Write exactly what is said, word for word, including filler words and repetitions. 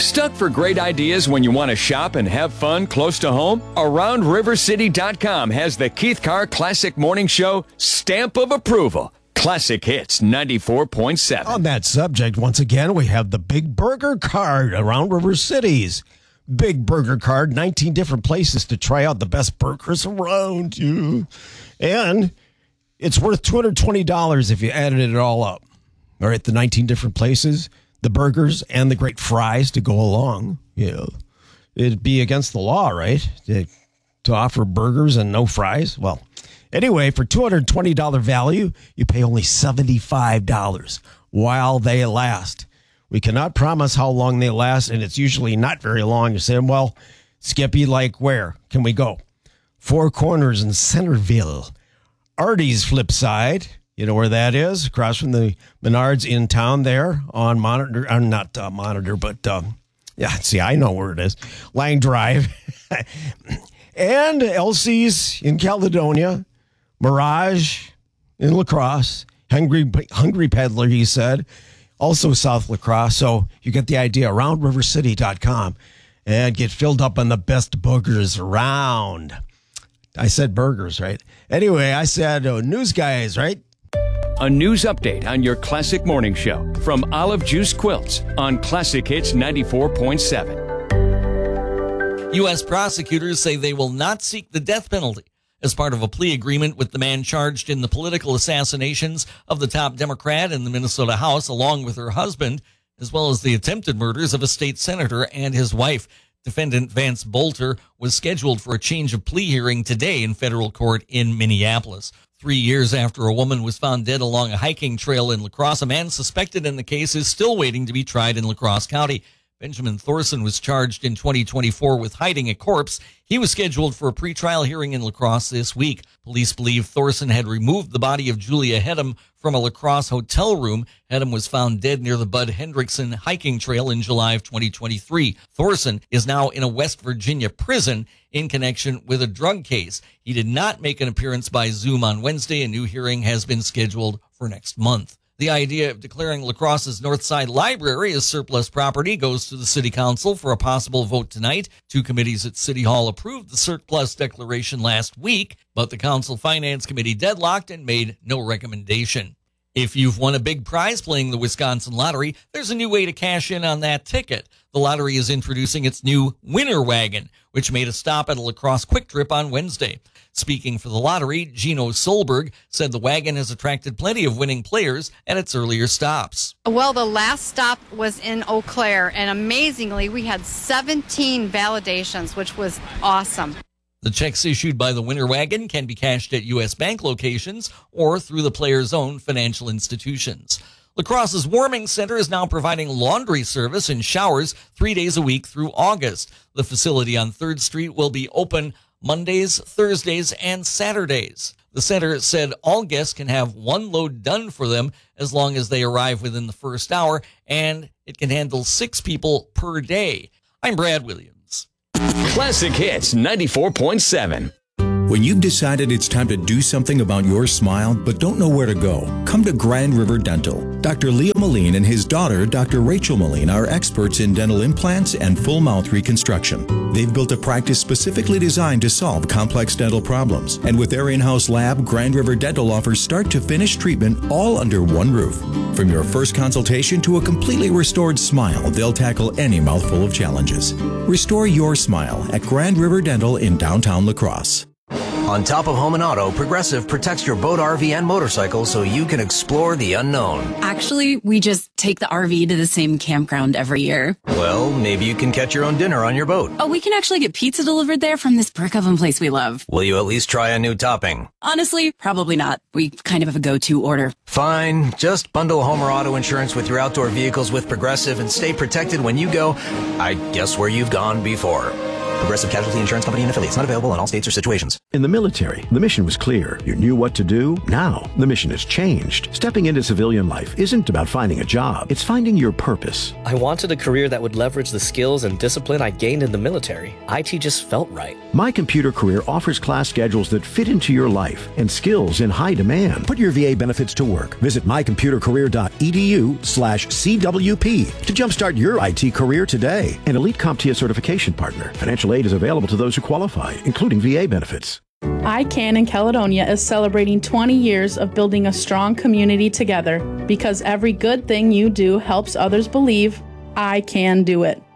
Stuck for great ideas when you want to shop and have fun close to home? around river city dot com has the Keith Carr Classic Morning Show stamp of approval. Classic Hits ninety-four point seven. On that subject, once again, we have the Big Burger Card around River Cities. Big Burger Card, nineteen different places to try out the best burgers around you. And it's worth two hundred twenty dollars if you added it all up. All right, the nineteen different places, the burgers, and the great fries to go along. You know, it'd be against the law, right, to, to offer burgers and no fries? Well, anyway, for two hundred twenty dollars value, you pay only seventy-five dollars while they last. We cannot promise how long they last, and it's usually not very long. You're saying, well, Skippy, like where can we go? Four Corners in Centerville. Artie's Flip Side, you know where that is? Across from the Menards in town there on Monitor, uh, not uh, Monitor, but um, yeah, see, I know where it is. Lang Drive. And Elsie's in Caledonia. Mirage in La Crosse. Hungry, Hungry Peddler, he said. Also South La Crosse. So you get the idea. around river city dot com and get filled up on the best burgers around. I said burgers, right? Anyway, I said uh, news guys, right? A news update on your Classic Morning Show from Olive Juice Quilts on Classic Hits ninety-four point seven. U S prosecutors say they will not seek the death penalty as part of a plea agreement with the man charged in the political assassinations of the top Democrat in the Minnesota House, along with her husband, as well as the attempted murders of a state senator and his wife. Defendant Vance Bolter was scheduled for a change of plea hearing today in federal court in Minneapolis. Three years after a woman was found dead along a hiking trail in La Crosse, a man suspected in the case is still waiting to be tried in La Crosse County. Benjamin Thorson was charged in twenty twenty-four with hiding a corpse. He was scheduled for a pretrial hearing in La Crosse this week. Police believe Thorson had removed the body of Julia Hedem from a La Crosse hotel room. Hedem was found dead near the Bud Hendrickson hiking trail in July of twenty twenty-three. Thorson is now in a West Virginia prison in connection with a drug case. He did not make an appearance by Zoom on Wednesday. A new hearing has been scheduled for next month. The idea of declaring La Crosse's Northside Library as surplus property goes to the City Council for a possible vote tonight. Two committees at City Hall approved the surplus declaration last week, but the Council Finance Committee deadlocked and made no recommendation. If you've won a big prize playing the Wisconsin Lottery, there's a new way to cash in on that ticket. The lottery is introducing its new Winner Wagon, which made a stop at a La Crosse Quick Trip on Wednesday. Speaking for the lottery, Gino Solberg said the wagon has attracted plenty of winning players at its earlier stops. Well, the last stop was in Eau Claire, and amazingly, we had seventeen validations, which was awesome. The checks issued by the Winner Wagon can be cashed at U S Bank locations or through the player's own financial institutions. La Crosse's Warming Center is now providing laundry service and showers three days a week through August. The facility on third Street will be open Mondays, Thursdays, and Saturdays. The center said all guests can have one load done for them as long as they arrive within the first hour, and it can handle six people per day. I'm Brad Williams. Classic Hits ninety-four point seven. When you've decided it's time to do something about your smile but don't know where to go, come to Grand River Dental. Doctor Leo Moline and his daughter, Doctor Rachel Moline, are experts in dental implants and full mouth reconstruction. They've built a practice specifically designed to solve complex dental problems. And with their in-house lab, Grand River Dental offers start-to-finish treatment all under one roof. From your first consultation to a completely restored smile, they'll tackle any mouthful of challenges. Restore your smile at Grand River Dental in downtown La Crosse. On top of home and auto, Progressive protects your boat, R V, and motorcycle so you can explore the unknown. Actually, we just take the R V to the same campground every year. Well, maybe you can catch your own dinner on your boat. Oh, we can actually get pizza delivered there from this brick oven place we love. Will you at least try a new topping? Honestly, probably not. We kind of have a go-to order. Fine. Just bundle home or auto insurance with your outdoor vehicles with Progressive and stay protected when you go, I guess, where you've gone before. Progressive Casualty Insurance Company and affiliates. Not available in all states or situations. In the military, the mission was clear. You knew what to do. Now, the mission has changed. Stepping into civilian life isn't about finding a job. It's finding your purpose. I wanted a career that would leverage the skills and discipline I gained in the military. I T just felt right. My Computer Career offers class schedules that fit into your life and skills in high demand. Put your V A benefits to work. Visit mycomputercareer.edu slash CWP to jumpstart your I T career today. An elite CompTIA certification partner. Financial aid is available to those who qualify, including V A benefits. I CAN in Caledonia is celebrating twenty years of building a strong community together because every good thing you do helps others believe I can do it.